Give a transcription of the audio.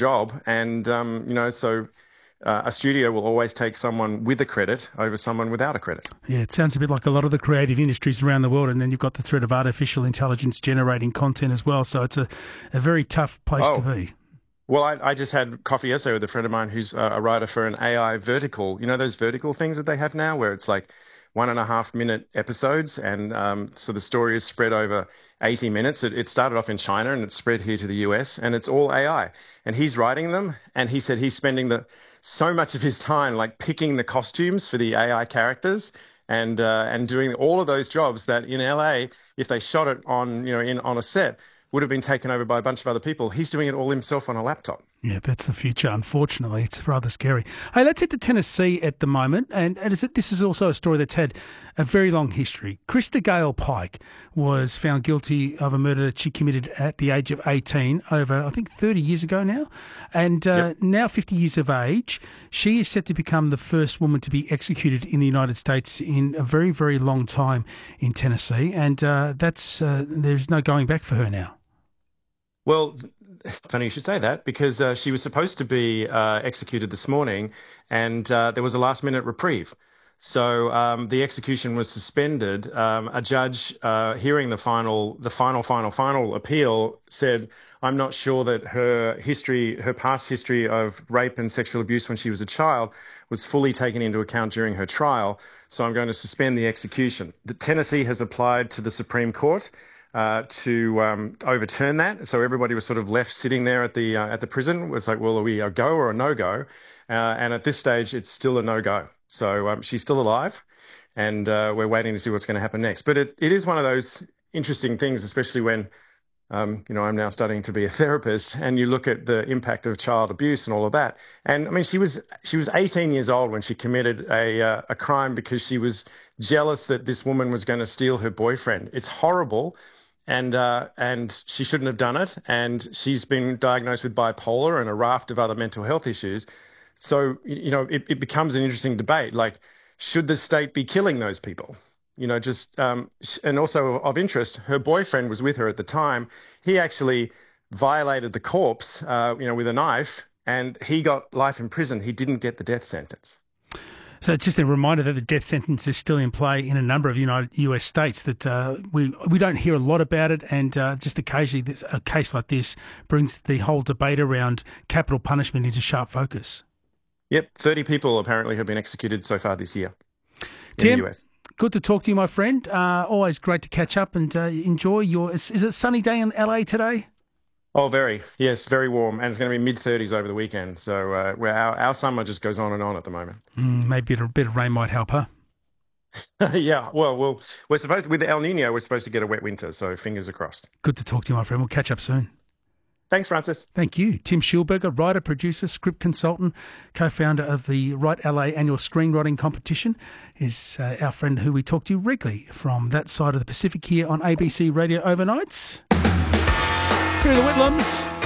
job. And, so a studio will always take someone with a credit over someone without a credit. Yeah, it sounds a bit like a lot of the creative industries around the world, and then you've got the threat of artificial intelligence generating content as well. So it's a very tough place to be. Well, I just had coffee yesterday with a friend of mine who's a writer for an AI vertical. You know those vertical things that they have now where it's like 1.5-minute episodes, and so the story is spread over 80 minutes. It started off in China and it's spread here to the US, and it's all AI. And he's writing them, and he said he's spending so much of his time like picking the costumes for the AI characters and doing all of those jobs that in LA, if they shot it on on a set, would have been taken over by a bunch of other people. He's doing it all himself on a laptop. Yeah, that's the future, unfortunately. It's rather scary. Hey, let's head to Tennessee at the moment. And this is also a story that's had a very long history. Krista Gale Pike was found guilty of a murder that she committed at the age of 18 over, I think, 30 years ago now. And now 50 years of age, she is set to become the first woman to be executed in the United States in a very, very long time in Tennessee. And there's no going back for her now. Well, funny you should say that, because she was supposed to be executed this morning, and there was a last-minute reprieve. So the execution was suspended. A judge hearing the final appeal said, "I'm not sure that her past history of rape and sexual abuse when she was a child was fully taken into account during her trial. So I'm going to suspend the execution." The Tennessee has applied to the Supreme Court to overturn that. So everybody was sort of left sitting there at the prison. It was like, well, are we a go or a no-go? And at this stage, it's still a no-go. So she's still alive, and we're waiting to see what's going to happen next. But it is one of those interesting things, especially when, I'm now starting to be a therapist, and you look at the impact of child abuse and all of that. And I mean, she was 18 years old when she committed a crime because she was jealous that this woman was going to steal her boyfriend. It's horrible. And she shouldn't have done it. And she's been diagnosed with bipolar and a raft of other mental health issues. So, it becomes an interesting debate. Like, should the state be killing those people? And also of interest, her boyfriend was with her at the time. He actually violated the corpse, with a knife, and he got life in prison. He didn't get the death sentence. So it's just a reminder that the death sentence is still in play in a number of US states, that we don't hear a lot about it, and just occasionally a case like this brings the whole debate around capital punishment into sharp focus. Yep, 30 people apparently have been executed so far this year Tim, in the US. Good to talk to you, my friend. Always great to catch up and enjoy is it a sunny day in LA today? Oh, yes, very warm, and it's going to be mid-30s over the weekend. So our summer just goes on and on at the moment. Maybe a bit of rain might help, huh? Yeah, well, we're supposed with El Nino, we're supposed to get a wet winter, so fingers are crossed. Good to talk to you, my friend. We'll catch up soon. Thanks, Francis. Thank you. Tim Schulberger, writer, producer, script consultant, co-founder of the Write LA annual screenwriting competition, is our friend who we talk to regularly from that side of the Pacific here on ABC Radio Overnights. Here are the Whitlams.